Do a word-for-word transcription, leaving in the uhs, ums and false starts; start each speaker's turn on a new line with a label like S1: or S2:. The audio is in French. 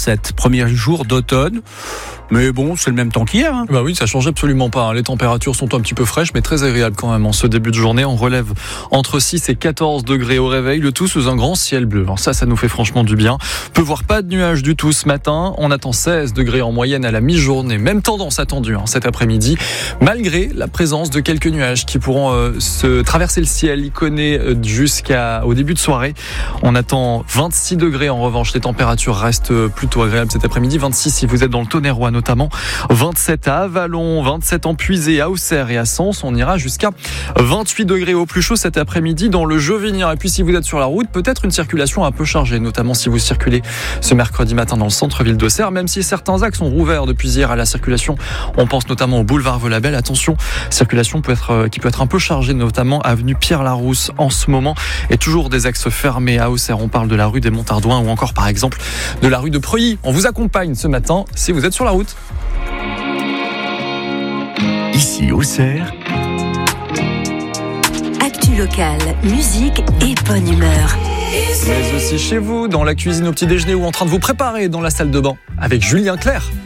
S1: sept. Premier jour d'automne. Mais bon, c'est le même temps qu'hier. Hein.
S2: Bah oui, ça change absolument pas. Hein. Les températures sont un petit peu fraîches, mais très agréables quand même. En ce début de journée, on relève entre six et quatorze degrés au réveil, le tout sous un grand ciel bleu. Alors ça, ça nous fait franchement du bien. On peut voir pas de nuages du tout ce matin. On attend seize degrés en moyenne à la mi-journée. Même tendance attendue hein, cet après-midi, malgré la présence de quelques nuages qui pourront euh, se traverser le ciel iconé euh, jusqu'au début de soirée. On attend vingt-six degrés en revanche. Les températures restent plutôt agréables cet après-midi. vingt-six si vous êtes dans le Tonnerrois notamment. vingt-sept à Avalon, vingt-sept en Puisée, à Auxerre et à Sens. On ira jusqu'à vingt-huit degrés au plus chaud cet après-midi dans le Jovinien. Et puis si vous êtes sur la route, peut-être une circulation un peu chargée, notamment si vous circulez ce mercredi matin dans le centre-ville d'Auxerre, même si certains axes sont rouverts depuis hier à la circulation. On pense notamment au boulevard Volabelle. Attention, circulation peut être, qui peut être un peu chargée, notamment avenue Pierre-Larousse en ce moment. Et toujours des axes fermés à Auxerre. On parle de la rue des Montardouins ou encore par exemple de la rue de Preuilly. On vous accompagne ce matin si vous êtes sur la route.
S3: Ici Auxerre.
S4: Actu locale, musique et bonne humeur.
S2: Mais aussi chez vous, dans la cuisine au petit déjeuner ou en train de vous préparer dans la salle de bain avec Julien Clerc.